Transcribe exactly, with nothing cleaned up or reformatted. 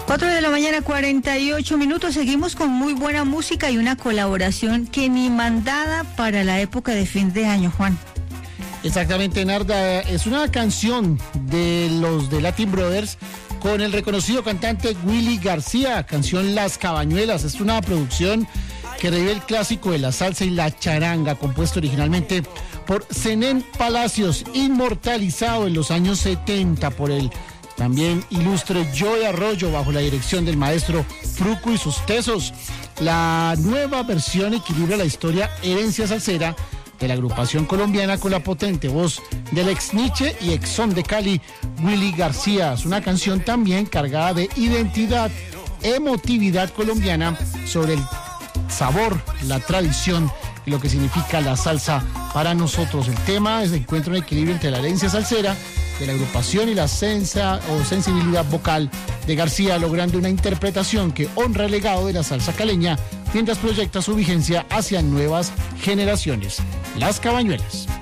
cuatro de la mañana, cuarenta y ocho minutos. Seguimos con muy buena música y una colaboración que ni mandada para la época de fin de año, Juan. Exactamente, Narda. Es una canción de los de Latin Brothers con el reconocido cantante Willy García, canción Las Cabañuelas. Es una producción que revive el clásico de la salsa y la charanga, compuesto originalmente por Zenén Palacios, inmortalizado en los años setenta por el también ilustre Joey Arroyo, bajo la dirección del maestro Fruco y sus tesos. La nueva versión equilibra la historia herencia salsera de la agrupación colombiana con la potente voz del ex Nietzsche y ex Son de Cali, Willy García. Es una canción también cargada de identidad, emotividad colombiana sobre el sabor, la tradición y lo que significa la salsa para nosotros. El tema es encuentra un equilibrio entre la herencia salsera de la agrupación y la sensa o sensibilidad vocal de García, logrando una interpretación que honra el legado de la salsa caleña mientras proyecta su vigencia hacia nuevas generaciones. Las Cabañuelas.